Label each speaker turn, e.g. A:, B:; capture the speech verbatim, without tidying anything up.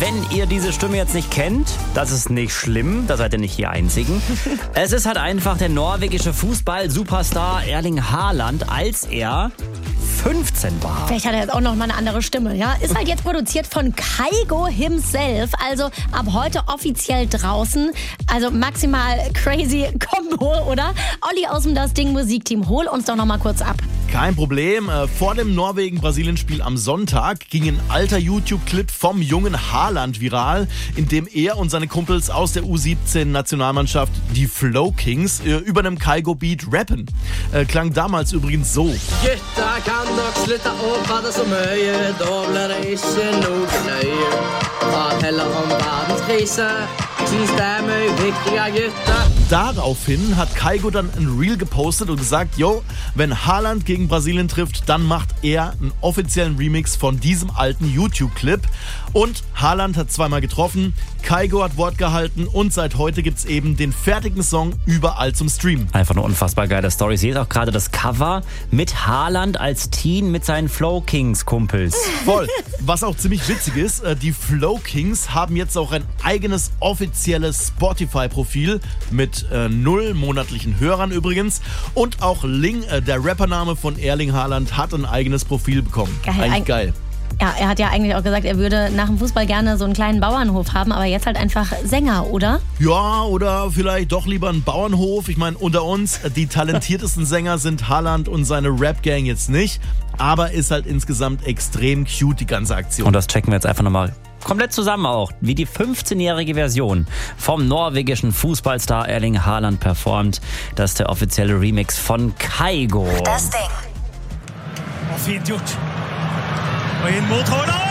A: Wenn ihr diese Stimme jetzt nicht kennt, das ist nicht schlimm, da seid ihr nicht die Einzigen. Es ist halt einfach der norwegische Fußball-Superstar Erling Haaland, als er fünfzehn war.
B: Vielleicht hat er jetzt auch noch mal eine andere Stimme, ja? Ist halt jetzt produziert von Kygo himself, also ab heute offiziell draußen. Also maximal crazy Combo, oder? Olli aus dem Das Ding Musikteam, hol uns doch noch mal kurz ab.
C: Kein Problem. Vor dem Norwegen-Brasilien-Spiel am Sonntag ging ein alter YouTube-Clip vom jungen Haaland viral, in dem er und seine Kumpels aus der U siebzehn-Nationalmannschaft, die Flow Kings, über einem Kygo-Beat rappen. Klang damals übrigens so.
D: Gutta kan nok slutte å padde så mye, da blir det ikke noe nøye. Prat heller om verdens krise, syns det er mye viktiger gutter.
C: Daraufhin hat Kygo dann ein Reel gepostet und gesagt, yo, wenn Haaland gegen Brasilien trifft, dann macht er einen offiziellen Remix von diesem alten YouTube-Clip. Und Haaland hat zweimal getroffen, Kygo hat Wort gehalten und seit heute gibt's eben den fertigen Song überall zum Streamen.
A: Einfach eine unfassbar geile Story. Seht auch gerade das Cover mit Haaland als Teen mit seinen Flow Kings Kumpels.
C: Voll. Was auch ziemlich witzig ist, die Flow Kings haben jetzt auch ein eigenes offizielles Spotify-Profil mit äh, null monatlichen Hörern übrigens. Und auch Ling, äh, der Rappername von Erling Haaland, hat ein eigenes Profil bekommen.
B: Geil.
C: Eigentlich
B: Eig-
C: geil.
B: Ja, er hat ja eigentlich auch gesagt, er würde nach dem Fußball gerne so einen kleinen Bauernhof haben, aber jetzt halt einfach Sänger, oder?
C: Ja, oder vielleicht doch lieber einen Bauernhof. Ich meine, unter uns, die talentiertesten Sänger sind Haaland und seine Rap-Gang jetzt nicht. Aber ist halt insgesamt extrem cute, die ganze Aktion.
A: Und das checken wir jetzt einfach nochmal komplett zusammen auch, wie die fünfzehnjährige Version vom norwegischen Fußballstar Erling Haaland performt. Das ist der offizielle Remix von Kygo.
E: Das Ding.
F: Fint gjort. Og inn mot Haaland!